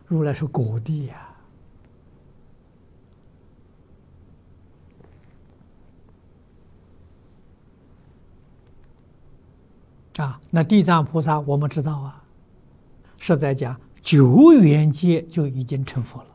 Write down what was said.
如来是果地呀。那地藏菩萨我们知道啊，是在讲9元界就已经成佛了。